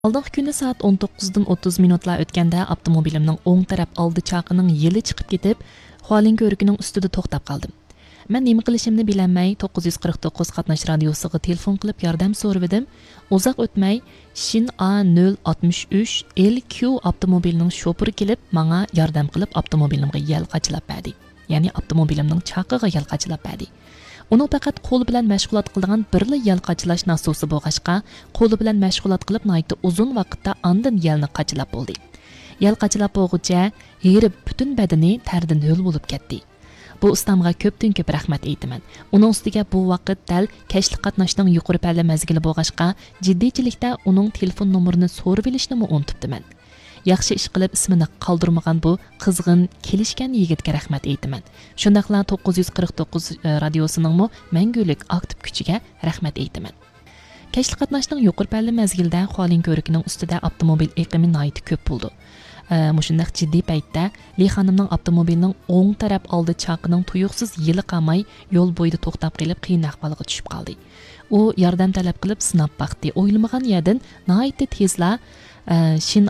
Алдыңғы күні saat 19-dan 30 minutlar o'tganda avtomobilimning o'ng taraf oldi chaqining yili chiqib ketib, Xualin ko'rikining ustida to'xtab qoldim. Men nima qilishimni bilolmay 949 qatnash radiosiga telefon qilib yordam so'radim. Uzoq o'tmay Shin A063 LQ avtomobilining shofiri kelib, menga yordam qilib avtomobilimga yal qachilab berdi. Ya'ni avtomobilimning chaqiga yal qachilab berdi. Uning faqat qo'li bilan mashg'ulot qiladigan birli yal qachilash nasosi bo'lg'achqa, qo'li bilan mashg'ulot qilib naytda uzun vaqtda andin yalni qachilab bo'ldi. Yal qachilab bo'lguncha yerib butun badani tardan ho'l bo'lib ketdi. Bu ustamga ko'pdan ko'p rahmat aytaman. Uning ustiga bu vaqt dal kashli qatnashning yuqori palla mazgili bo'lg'achqa, jiddiychilikda uning telefon nomerini so'rab olishni unutibdiman. Yaxshi ish qilib ismini qoldirmagan bu qizg'in kelishgan yigitga rahmat aytaman. Shundaqla 949 radiosining mangulik aktiv kuchiga rahmat aytaman. Kashli qatnashning yuqori palla mazgilda Xualin ko'rikining ustida avtomobil eqimi nihoyat ko'p bo'ldi. Mushundaq jiddiy paytda Li xonimning avtomobilining o'ng taraf oldi chaqining tuyuqsiz yili qamay yo'l bo'yida to'xtab qolib qiyin ahvolga tushib qoldi. U yordam talab qilib sinab baqdi. O'ylamagan yerdan nihoyat tezla Shin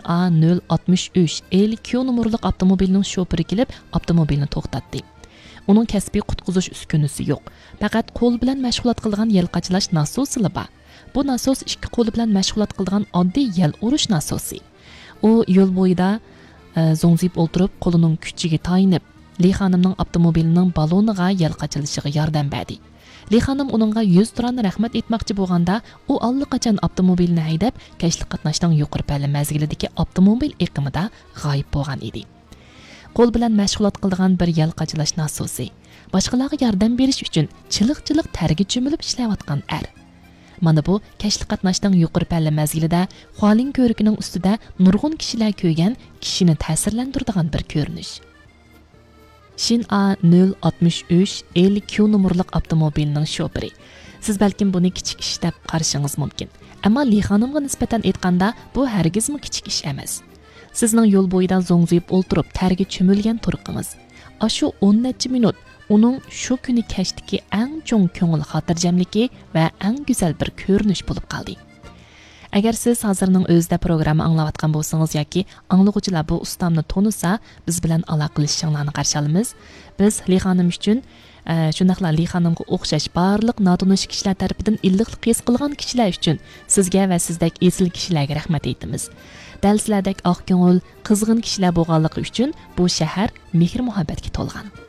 A063 LQ nomerli avtomobilining shofiri kelib avtomobilni to'xtatdi. Uning kasbiy qutqizish uskunasi yo'q. Faqat qo'l bilan mashg'ulot qilgan yel qachilash nasosi bor. Bu nasos ikki qo'l bilan mashg'ulot qilgan oddiy yel urish nasosi. U yo'l bo'yida zo'ngzib o'ltirib qo'lining kuchiga tayinib, Li xonimning avtomobilining baloniga yel qachilishiga yordam berdi. Li xonim uningga 100 turan rahmat etmoqchi bo'lganda, u allaqachon avtomobilni haydab, kashli qatnashning yuqori palla mazgilidagi avtomobil eqimida g'oyib bo'lgan edi. Qo'l bilan mashg'ulot qiladigan bir yel qachilash nasosi, boshqalarga yordam berish uchun chiliq-chiliq targa cho'milib ishlayotgan Mana bu kashli qatnashning yuqori palla mazgilida Xualin ko'rikining ustida nurg'un kishilar ko'rgan kishini ta'sirlantiradigan bir ko'rinish. Shin A063 LQ nomerli avtomobilining shofiri. Siz balkim buni kichik ish deb qarashingiz mumkin. Ammo Li xonimga nisbatan aytganda bu hargizmi kichik ish emas. Sizning yo'l bo'yida zo'ngzib o'ltirib targa cho'milgan turqingiz. Ashu 10 necha minut uning shu kuni kashdagi eng cho'ng ko'ngil xotirjamligi va eng go'zal bir ko'rinish bo'lib qoldi. Agar siz hozirning o'zida programma anglayotgan bo'lsangiz yoki anglag'uvchilar bu ustamni tonisa, biz bilan aloqalashishinglarni qarshi olamiz. Biz Li xonim uchun shundaqla Li xonimga o'xshash barliq notanish kishilar tarafidan illiqlik his qilgan kishilar uchun sizga va sizdek esil kishilarga rahmat aytamiz. Dal sizlardek oq ko'ngil, qizg'in kishilar bo'lganligi uchun bu shahar mehr muhabbatga to'lgan.